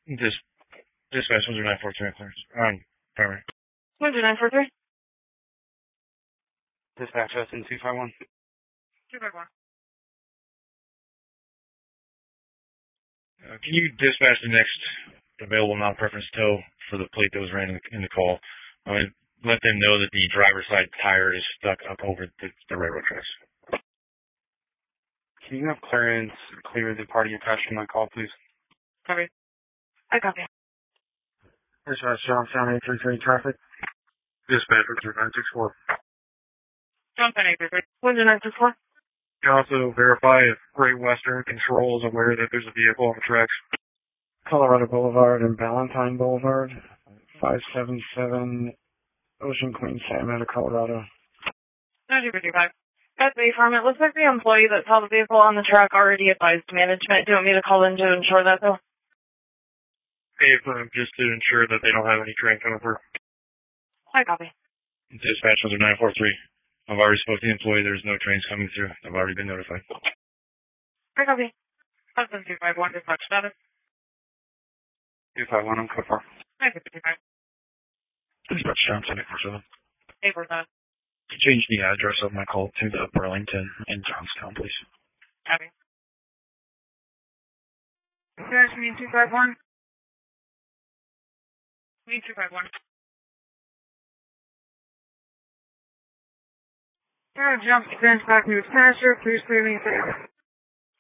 Dispatch 10943 Clarence. Primary. 10943. Dispatch SN 251. 251. Can you dispatch the next available non-preference tow for the plate that was ran in the call? Let them know that the driver's side tire is stuck up over the railroad tracks. Can you have clearance clear the party attached to my call, please? Copy. I copy. Dispatch Johnstown 833 traffic. Dispatch 10964. Johnstown 833. 10964. Can you also verify if Great Western Control is aware that there's a vehicle on the tracks? Colorado Boulevard and Ballantyne Boulevard. 577 Ocean Queen, Santa Ana, Colorado. 9255. That's the firm. It looks like the employee that saw the vehicle on the track already advised management. Do you want me to call in to ensure that, though? Hey, just to ensure that they don't have any train coming through. I copy. Dispatch 10943. I've already spoke to the employee. There's no trains coming through. I've already been notified. I copy. Husband 251, dispatch status. 251, I'm code 4. 955. Dispatch Johnson 847. 847. Change the address of my call to the Burlington in Johnstown, please. Copy. Dispatch me 251. Me 251. Jump, fence back to his pasture. Please clear me.